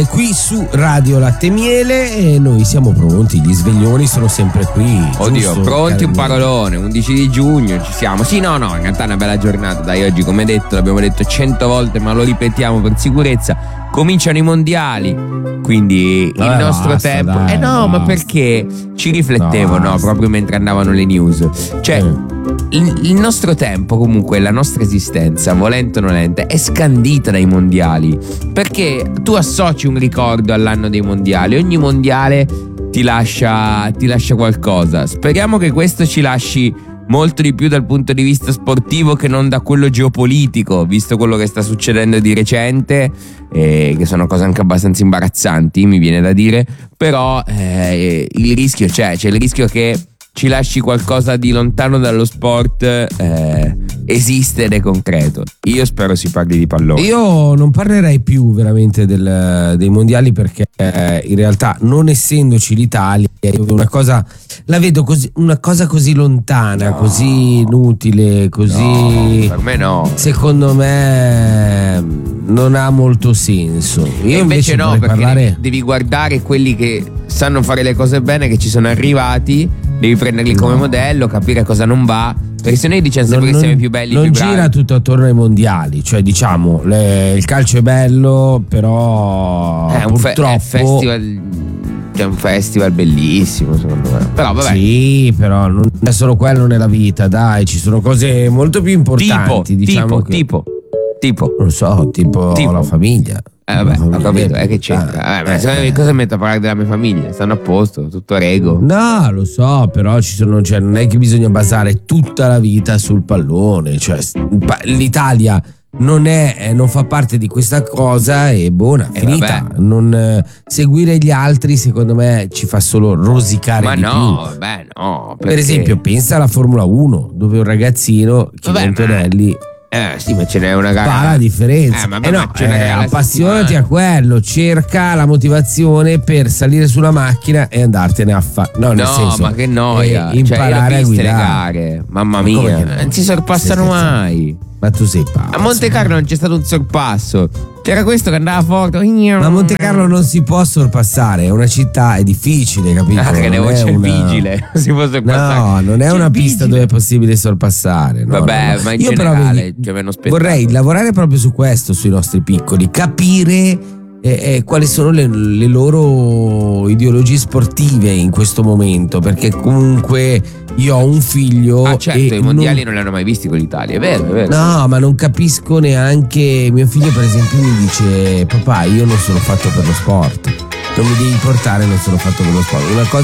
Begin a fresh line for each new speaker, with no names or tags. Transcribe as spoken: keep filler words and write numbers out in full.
qui su Radio Latte e Miele e noi siamo pronti, gli sveglioni sono sempre qui.
Oddio,
giusto,
pronti un parolone, undici di giugno ci siamo. Sì, no, no, in realtà è una bella giornata. Dai, oggi come detto, l'abbiamo detto cento volte, ma lo ripetiamo per sicurezza. Cominciano i mondiali, quindi
Vabbè,
il nostro
basta,
tempo.
dai,
eh no,
basta.
ma perché ci riflettevo,
No,
no,
basta.
proprio mentre andavano le news. Cioè,
Eh.
il, il nostro tempo, comunque, la nostra esistenza, volente o nolente, è scandita dai mondiali. Perché tu associ un ricordo all'anno dei mondiali, ogni mondiale ti lascia, ti lascia qualcosa. Speriamo che questo ci lasci molto di più dal punto di vista sportivo che non da quello geopolitico, visto quello che sta succedendo di recente, eh, che sono cose anche abbastanza imbarazzanti, mi viene da dire. Però eh, il rischio c'è, c'è il rischio che ci lasci qualcosa di lontano dallo sport, eh, esiste ed è concreto. Io spero si parli di pallone.
Io non parlerei più veramente del- dei mondiali perché eh, in realtà, non essendoci l'Italia, io una cosa la vedo così, una cosa così lontana,
No.
così inutile, così
No, per me no.
secondo me non ha molto senso. Io
E invece no,
vorrei
perché
parlare
devi, devi guardare quelli che sanno fare le cose bene, che ci sono arrivati, devi prenderli come
No.
modello, capire cosa non va, perché se noi diciamo sempre
non,
che siamo i
non-
più belli,
non
più
gira
bravi.
tutto attorno ai mondiali, cioè diciamo le- il calcio è bello, però
È un fe-
purtroppo
è festival, è un festival bellissimo secondo me. Però vabbè.
sì, però non è solo quello nella vita, dai, ci sono cose molto più
Tipo,
importanti, diciamo
tipo,
che,
tipo, tipo.
non lo so, tipo,
Tipo.
la famiglia.
Eh vabbè,
La
ho
famiglia,
capito, eh, che c'entra?
ah,
Eh, ma
eh,
secondo me cosa metto a parlare della mia famiglia? Stanno a posto, tutto rego.
No, lo so, però ci sono, cioè, non è che bisogna basare tutta la vita sul pallone, cioè pa- l'Italia non è eh, non fa parte di questa cosa e buona,
Eh,
finita.
vabbè.
Non eh, seguire gli altri secondo me ci fa solo rosicare
Ma
di
no,
più.
beh no.
Per
perché-
esempio, pensa alla Formula uno, dove un ragazzino,
Vabbè,
Chico Antonelli,
Eh sì, ma ce n'è una gara.
fa la differenza.
Eh, ma,
Eh
ma
no,
ce n'è
eh,
alla
appassionati a
settimana.
quello, cerca la motivazione per salire sulla macchina e andartene a fare. No, nel
No,
senso,
ma che noia.
eh, imparare
cioè, io
a
l'ho viste le
guidare.
gare. Mamma
Ma come
mia,
che no?
non si sorpassano
Stai scherzando?
mai.
Ma tu sei pazzo.
A Monte Carlo non c'è stato un sorpasso. C'era questo che andava forte.
Ma a Monte Carlo non si può sorpassare, è una città, è difficile, capito?
Ah, che
Non
devo,
è
c'è il
una-
vigile. Si può sorpassare.
No, non è
C'è
una
il
pista
vigile.
dove è possibile sorpassare. no,
Vabbè,
no, no.
ma in
Io però
generale,
vedi,
cioè, meno spettacolo.
vorrei lavorare proprio su questo, sui nostri piccoli, capire eh, eh, quali sono le, le loro ideologie sportive in questo momento, perché comunque io ho un figlio.
Ah, certo,
e
i mondiali
non-
non li hanno mai visti con l'Italia, è vero, è vero.
No, ma non capisco neanche. Mio figlio, per esempio, mi dice: papà, io non sono fatto per lo sport. Non mi devi portare, non sono fatto per lo sport. Una cosa